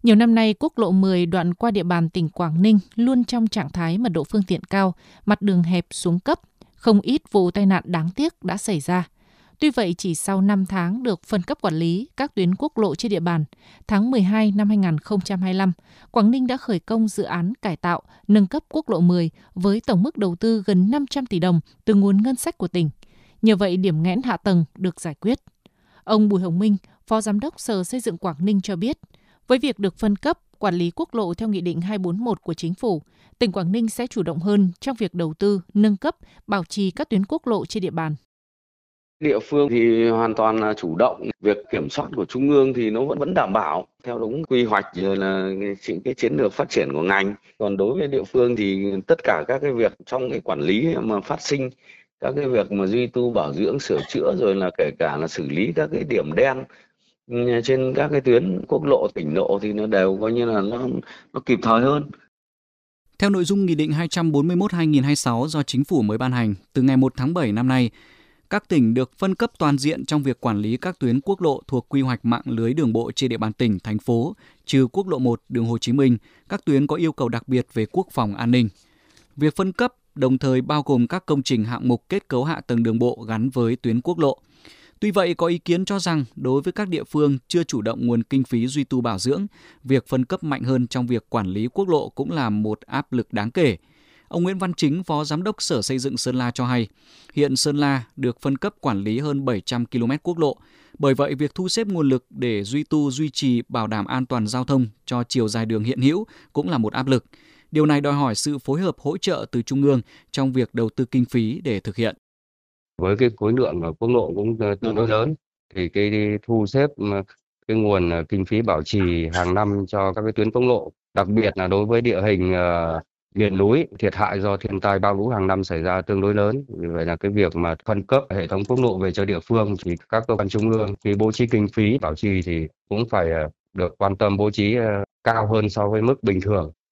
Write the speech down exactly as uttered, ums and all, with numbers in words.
Nhiều năm nay, quốc lộ mười đoạn qua địa bàn tỉnh Quảng Ninh luôn trong trạng thái mật độ phương tiện cao, mặt đường hẹp xuống cấp, không ít vụ tai nạn đáng tiếc đã xảy ra. Tuy vậy, chỉ sau năm tháng được phân cấp quản lý các tuyến quốc lộ trên địa bàn, tháng mười hai năm hai nghìn không trăm hai mươi lăm, Quảng Ninh đã khởi công dự án cải tạo, nâng cấp quốc lộ mười với tổng mức đầu tư gần năm trăm tỷ đồng từ nguồn ngân sách của tỉnh. Nhờ vậy, điểm nghẽn hạ tầng được giải quyết. Ông Bùi Hồng Minh, Phó Giám đốc Sở Xây dựng Quảng Ninh cho biết, với việc được phân cấp, quản lý quốc lộ theo Nghị định hai bốn một của Chính phủ, tỉnh Quảng Ninh sẽ chủ động hơn trong việc đầu tư, nâng cấp, bảo trì các tuyến quốc lộ trên địa bàn. Địa phương thì hoàn toàn là chủ động, việc kiểm soát của trung ương thì nó vẫn vẫn đảm bảo theo đúng quy hoạch rồi là những cái chiến lược phát triển của ngành. Còn đối với địa phương thì tất cả các cái việc trong cái quản lý mà phát sinh, các cái việc mà duy tu bảo dưỡng sửa chữa rồi là kể cả là xử lý các cái điểm đen trên các cái tuyến quốc lộ tỉnh lộ thì nó đều coi như là nó nó kịp thời hơn. Theo nội dung Nghị định hai trăm bốn mươi mốt trên hai nghìn không trăm hai mươi sáu do Chính phủ mới ban hành, từ ngày một tháng bảy năm nay, các tỉnh được phân cấp toàn diện trong việc quản lý các tuyến quốc lộ thuộc quy hoạch mạng lưới đường bộ trên địa bàn tỉnh, thành phố, trừ quốc lộ một, đường Hồ Chí Minh, các tuyến có yêu cầu đặc biệt về quốc phòng an ninh. Việc phân cấp đồng thời bao gồm các công trình hạng mục kết cấu hạ tầng đường bộ gắn với tuyến quốc lộ. Tuy vậy, có ý kiến cho rằng đối với các địa phương chưa chủ động nguồn kinh phí duy tu bảo dưỡng, việc phân cấp mạnh hơn trong việc quản lý quốc lộ cũng là một áp lực đáng kể. Ông Nguyễn Văn Chính, Phó Giám đốc Sở Xây dựng Sơn La cho hay, hiện Sơn La được phân cấp quản lý hơn bảy trăm ki lô mét quốc lộ. Bởi vậy, việc thu xếp nguồn lực để duy tu, duy trì, bảo đảm an toàn giao thông cho chiều dài đường hiện hữu cũng là một áp lực. Điều này đòi hỏi sự phối hợp hỗ trợ từ Trung ương trong việc đầu tư kinh phí để thực hiện. Với cái khối lượng quốc lộ cũng tương đối lớn, thì cái thu xếp cái nguồn kinh phí bảo trì hàng năm cho các cái tuyến quốc lộ, đặc biệt là đối với địa hình uh, miền núi, thiệt hại do thiên tai bão lũ hàng năm xảy ra tương đối lớn. Vì vậy là cái việc mà phân cấp hệ thống quốc lộ về cho địa phương thì các cơ quan trung ương khi bố trí kinh phí bảo trì thì cũng phải được quan tâm bố trí cao hơn so với mức bình thường.